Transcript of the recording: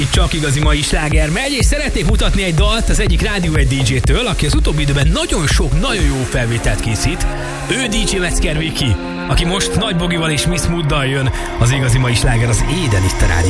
Itt csak igazi mai sláger megy, és szeretnék mutatni egy dalt az egyik Rádió 1 DJ-től, aki az utóbbi időben nagyon sok, nagyon jó felvételt készít. Ő DJ Metzger Viki, aki most Nagy Bogival és Miss Mooddal jön. Az igazi mai sláger az Éden itt a Rádió